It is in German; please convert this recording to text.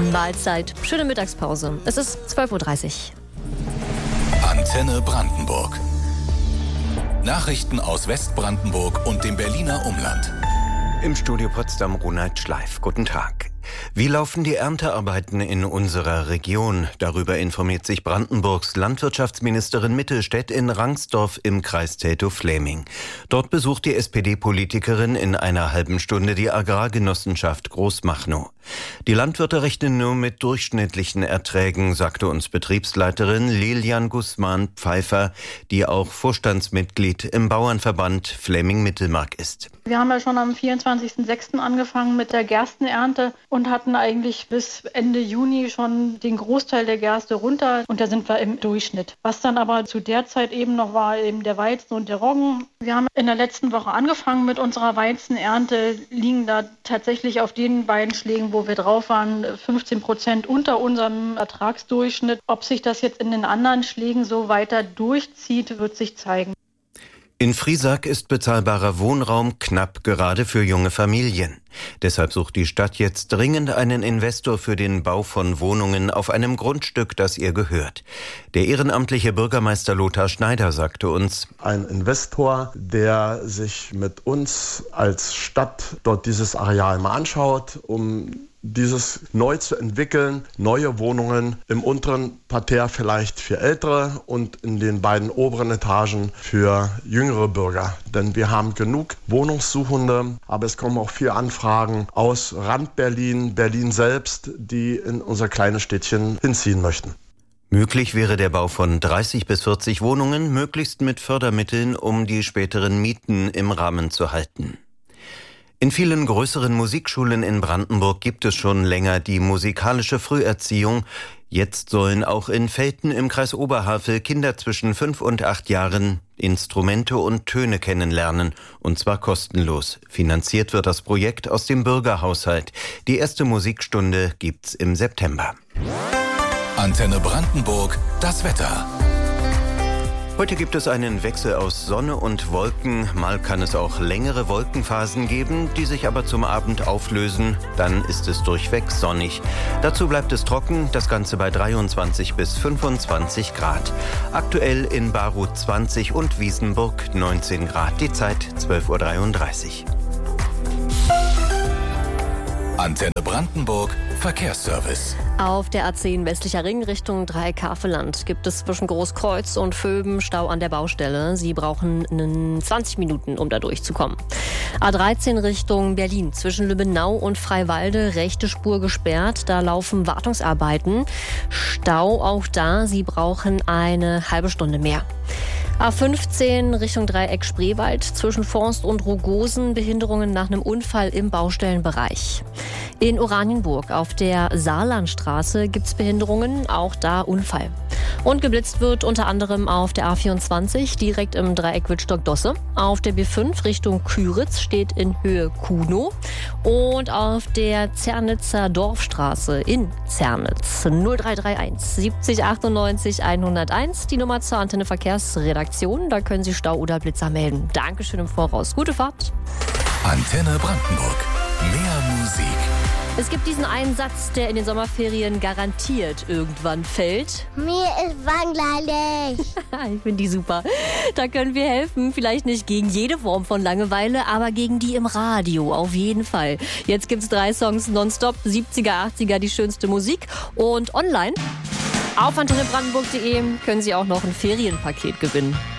Mahlzeit, schöne Mittagspause. Es ist 12:30 Uhr. Antenne Brandenburg. Nachrichten aus Westbrandenburg und dem Berliner Umland. Im Studio Potsdam Ronald Schleif. Guten Tag. Wie laufen die Erntearbeiten in unserer Region? Darüber informiert sich Brandenburgs Landwirtschaftsministerin Mittelstädt in Rangsdorf im Kreis Teltow-Fläming. Dort besucht die SPD-Politikerin in einer halben Stunde die Agrargenossenschaft Großmachnow. Die Landwirte rechnen nur mit durchschnittlichen Erträgen, sagte uns Betriebsleiterin Lilian Guzman-Pfeiffer, die auch Vorstandsmitglied im Bauernverband Fläming-Mittelmark ist. Wir haben ja schon am 24.06. angefangen mit der Gerstenernte und hatten eigentlich bis Ende Juni schon den Großteil der Gerste runter. Und da sind wir im Durchschnitt. Was dann aber zu der Zeit eben noch war, eben der Weizen und der Roggen. Wir haben in der letzten Woche angefangen mit unserer Weizenernte, liegen da tatsächlich auf den beiden Schlägen, wo wir drauf waren, 15% unter unserem Ertragsdurchschnitt. Ob sich das jetzt in den anderen Schlägen so weiter durchzieht, wird sich zeigen. In Friesack ist bezahlbarer Wohnraum knapp, gerade für junge Familien. Deshalb sucht die Stadt jetzt dringend einen Investor für den Bau von Wohnungen auf einem Grundstück, das ihr gehört. Der ehrenamtliche Bürgermeister Lothar Schneider sagte uns: Ein Investor, der sich mit uns als Stadt dort dieses Areal mal anschaut, um dieses neu zu entwickeln, neue Wohnungen im unteren Parterre vielleicht für Ältere und in den beiden oberen Etagen für jüngere Bürger. Denn wir haben genug Wohnungssuchende, aber es kommen auch viele Anfragen aus Rand-Berlin, Berlin selbst, die in unser kleines Städtchen hinziehen möchten. Möglich wäre der Bau von 30 bis 40 Wohnungen, möglichst mit Fördermitteln, um die späteren Mieten im Rahmen zu halten. In vielen größeren Musikschulen in Brandenburg gibt es schon länger die musikalische Früherziehung. Jetzt sollen auch in Velten im Kreis Oberhavel Kinder zwischen 5 und 8 Jahren Instrumente und Töne kennenlernen, und zwar kostenlos. Finanziert wird das Projekt aus dem Bürgerhaushalt. Die erste Musikstunde gibt's im September. Antenne Brandenburg, das Wetter. Heute gibt es einen Wechsel aus Sonne und Wolken. Mal kann es auch längere Wolkenphasen geben, die sich aber zum Abend auflösen. Dann ist es durchweg sonnig. Dazu bleibt es trocken, das Ganze bei 23 bis 25 Grad. Aktuell in Baruth 20 und Wiesenburg 19 Grad. Die Zeit 12:33 Uhr. Antenne Brandenburg, Verkehrsservice. Auf der A10 westlicher Ring Richtung Dreieck-Havelland gibt es zwischen Großkreuz und Vöben Stau an der Baustelle. Sie brauchen 20 Minuten, um da durchzukommen. A13 Richtung Berlin zwischen Lübbenau und Freiwalde, rechte Spur gesperrt. Da laufen Wartungsarbeiten. Stau auch da. Sie brauchen eine halbe Stunde mehr. A15 Richtung Dreieck Spreewald zwischen Forst und Rogosen, Behinderungen nach einem Unfall im Baustellenbereich. In Oranienburg auf der Saarlandstraße gibt's Behinderungen, auch da Unfall. Und geblitzt wird unter anderem auf der A24 direkt im Dreieck Wittstock-Dosse. Auf der B5 Richtung Küritz steht in Höhe Kuhnow. Und auf der Zernitzer Dorfstraße in Zernitz 0331 70 98 101 die Nummer zur Antenne Verkehrsredaktion. Da können Sie Stau oder Blitzer melden. Dankeschön im Voraus. Gute Fahrt. Antenne Brandenburg. Mehr Musik. Es gibt diesen einen Satz, der in den Sommerferien garantiert irgendwann fällt. Mir ist langweilig. Ich finde die super. Da können wir helfen. Vielleicht nicht gegen jede Form von Langeweile, aber gegen die im Radio. Auf jeden Fall. Jetzt gibt's 3 Songs nonstop. 70er, 80er, die schönste Musik. Und online auf antennebrandenburg.de können Sie auch noch ein Ferienpaket gewinnen.